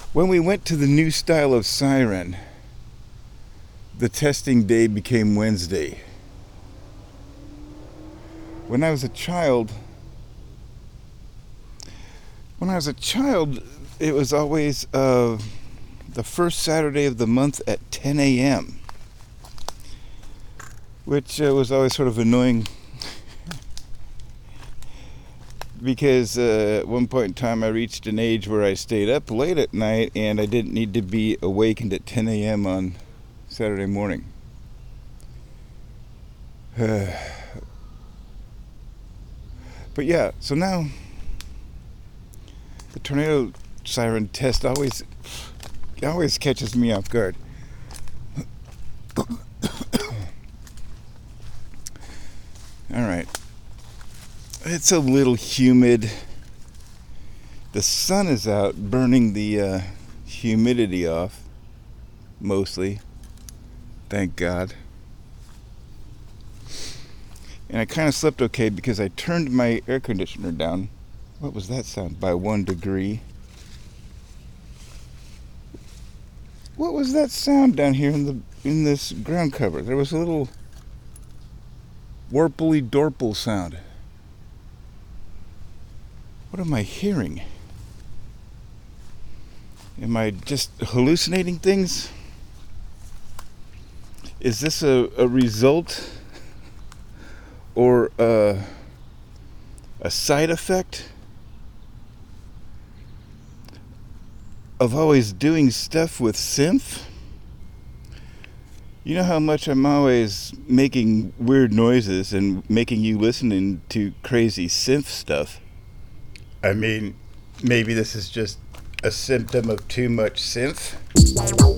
When we went to the new style of siren, the testing day became Wednesday. When I was a child, it was always the first Saturday of the month at 10 a.m., which was always sort of annoying because at one point in time I reached an age where I stayed up late at night and I didn't need to be awakened at 10 a.m. on Saturday morning. But yeah, so now the tornado siren test always catches me off guard. All right. It's a little humid. The sun is out, burning the humidity off, mostly. Thank God. And I kind of slept okay because I turned my air conditioner down. What was that sound? By 1 degree. What was that sound down here in this ground cover? There was a little warply dorple sound. What am I hearing? Am I just hallucinating things? Is this a result or a side effect of always doing stuff with synth? You know how much I'm always making weird noises and making you listening to crazy synth stuff. I mean, maybe this is just a symptom of too much synth.